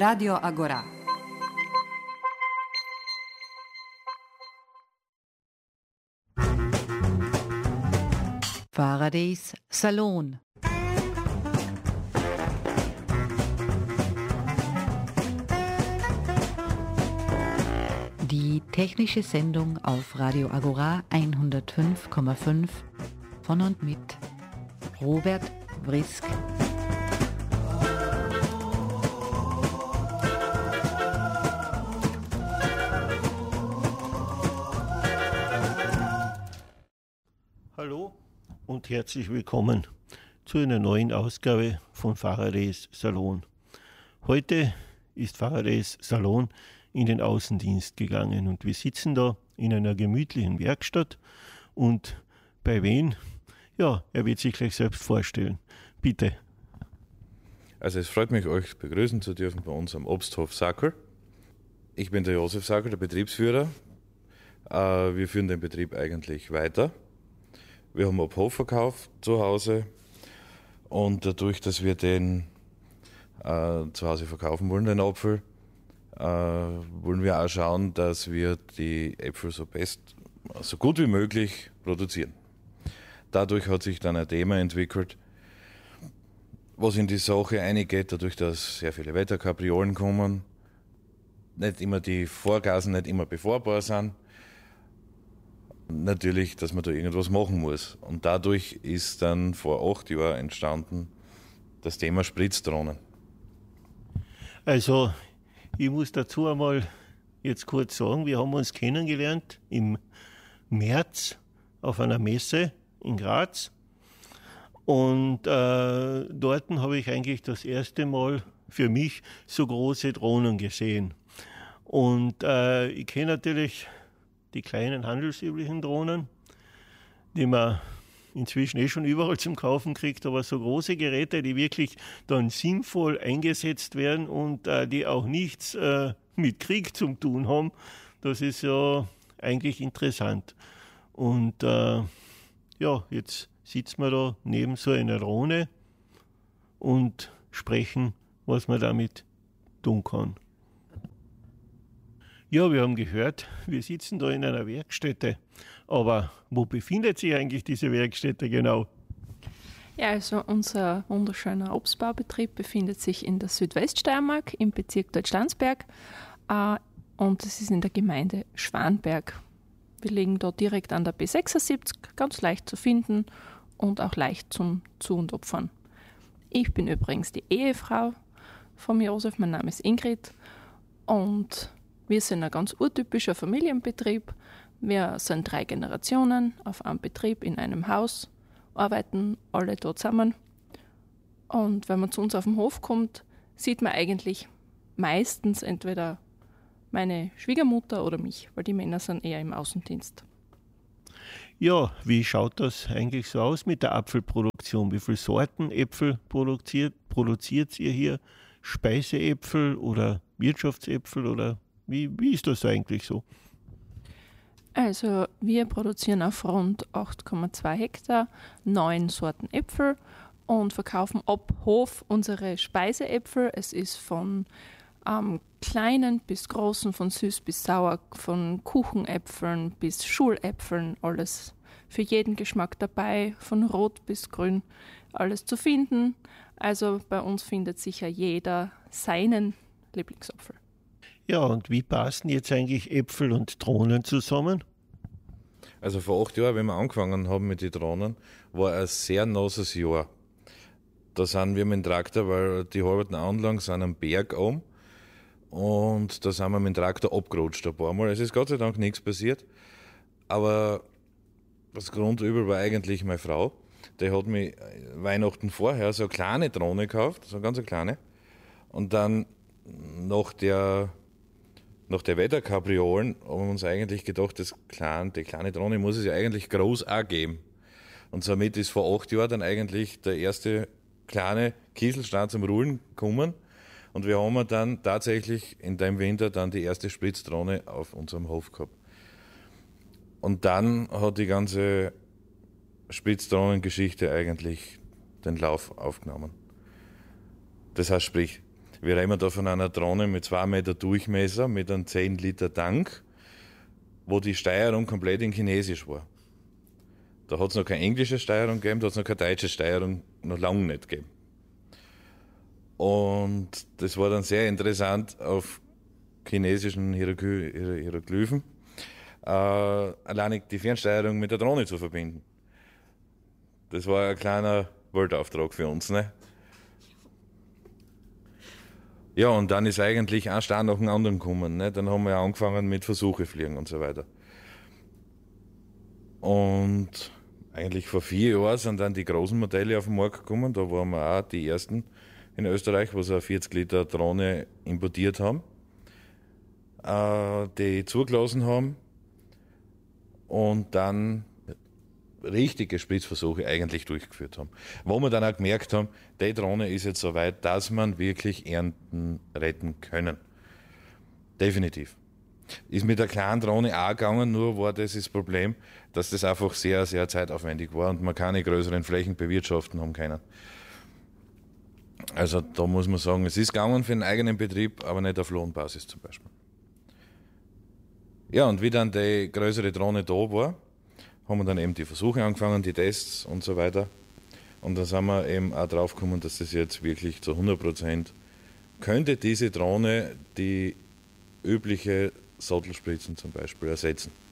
Radio Agora. Faradays Salon. Die technische Sendung auf Radio Agora 105,5 von und mit Robert Vrisk. Hallo und herzlich willkommen zu einer neuen Ausgabe von Faradays Salon. Heute ist Faradays Salon in den Außendienst gegangen und wir sitzen da in einer gemütlichen Werkstatt und bei wen? Ja, er wird sich gleich selbst vorstellen. Bitte. Also es freut mich, euch begrüßen zu dürfen bei uns am Obsthof Sackel. Ich bin der Josef Sackel, der Betriebsführer. Wir führen den Betrieb eigentlich weiter. Wir haben Ab-Hof-Verkauf zu Hause und dadurch, dass wir den zu Hause verkaufen wollen, den Apfel, wollen wir auch schauen, dass wir die Äpfel so gut wie möglich produzieren. Dadurch hat sich dann ein Thema entwickelt, was in die Sache eingeht, dadurch, dass sehr viele Wetterkapriolen kommen, nicht immer die Vorgasen nicht immer befahrbar sind. Natürlich, dass man da irgendwas machen muss. Und dadurch ist dann vor 8 Jahren entstanden das Thema Spritzdrohnen. Also, ich muss dazu einmal jetzt kurz sagen, wir haben uns kennengelernt im März auf einer Messe in Graz. Und dort habe ich eigentlich das erste Mal für mich so große Drohnen gesehen. Und ich kenne natürlich die kleinen handelsüblichen Drohnen, die man inzwischen schon überall zum Kaufen kriegt, aber so große Geräte, die wirklich dann sinnvoll eingesetzt werden und die auch nichts mit Krieg zu tun haben, das ist ja eigentlich interessant. Und ja, jetzt sitzen wir da neben so einer Drohne und sprechen, was man damit tun kann. Ja, wir haben gehört, wir sitzen da in einer Werkstätte. Aber wo befindet sich eigentlich diese Werkstätte genau? Ja, also unser wunderschöner Obstbaubetrieb befindet sich in der Südweststeiermark im Bezirk Deutschlandsberg und es ist in der Gemeinde Schwanberg. Wir liegen da direkt an der B76, ganz leicht zu finden und auch leicht zum Zu- und Abfahren. Ich bin übrigens die Ehefrau von Josef, mein Name ist Ingrid und wir sind ein ganz urtypischer Familienbetrieb. Wir sind 3 Generationen auf einem Betrieb in einem Haus, arbeiten alle dort zusammen. Und wenn man zu uns auf den Hof kommt, sieht man eigentlich meistens entweder meine Schwiegermutter oder mich, weil die Männer sind eher im Außendienst. Ja, wie schaut das eigentlich so aus mit der Apfelproduktion? Wie viele Sorten Äpfel produziert ihr hier? Speiseäpfel oder Wirtschaftsäpfel oder wie ist das eigentlich so? Also wir produzieren auf rund 8,2 Hektar 9 Sorten Äpfel und verkaufen ab Hof unsere Speiseäpfel. Es ist von kleinen bis großen, von süß bis sauer, von Kuchenäpfeln bis Schuläpfeln, alles für jeden Geschmack dabei, von rot bis grün, alles zu finden. Also bei uns findet sicher jeder seinen Lieblingsapfel. Ja, und wie passen jetzt eigentlich Äpfel und Drohnen zusammen? Also vor 8 Jahren, wenn wir angefangen haben mit den Drohnen, war ein sehr nasses Jahr. Da sind wir mit dem Traktor, weil die halben Anlagen sind am Berg oben und da sind wir mit dem Traktor abgerutscht ein paar Mal. Es ist Gott sei Dank nichts passiert, aber das Grundübel war eigentlich meine Frau. Die hat mir Weihnachten vorher so eine kleine Drohne gekauft, so eine ganz kleine, und dann nach der Wetterkapriolen haben wir uns eigentlich gedacht, die kleine Drohne muss es ja eigentlich groß auch geben. Und somit ist vor 8 Jahren dann eigentlich der erste kleine Kieselstein zum Rollen gekommen. Und wir haben dann tatsächlich in dem Winter dann die erste Spritzdrohne auf unserem Hof gehabt. Und dann hat die ganze Spritzdrohnengeschichte eigentlich den Lauf aufgenommen. Das heißt, sprich, Wir reden da von einer Drohne mit 2 Meter Durchmesser, mit einem 10 Liter Tank, wo die Steuerung komplett in Chinesisch war. Da hat es noch keine englische Steuerung gegeben, da hat es noch keine deutsche Steuerung noch lange nicht gegeben. Und das war dann sehr interessant auf chinesischen Hieroglyphen, allein die Fernsteuerung mit der Drohne zu verbinden. Das war ein kleiner Weltauftrag für uns, ne? Ja, und dann ist eigentlich ein Stern nach dem anderen gekommen, ne? Dann haben wir angefangen mit Versuche fliegen und so weiter. Und eigentlich vor 4 Jahren sind dann die großen Modelle auf den Markt gekommen. Da waren wir auch die ersten in Österreich, wo sie eine 40 Liter Drohne importiert haben, die zugelassen haben und dann richtige Spritzversuche eigentlich durchgeführt haben. Wo wir dann auch gemerkt haben, die Drohne ist jetzt so weit, dass man wirklich Ernten retten können. Definitiv. Ist mit der kleinen Drohne auch gegangen, nur war das Problem, dass das einfach sehr, sehr zeitaufwendig war und man keine größeren Flächen bewirtschaften haben können. Also da muss man sagen, es ist gegangen für den eigenen Betrieb, aber nicht auf Lohnbasis zum Beispiel. Ja, und wie dann die größere Drohne da war, haben wir dann eben die Versuche angefangen, die Tests und so weiter. Und dann sind wir eben auch drauf gekommen, dass das jetzt wirklich zu 100% könnte diese Drohne die übliche Sattelspritzen zum Beispiel ersetzen.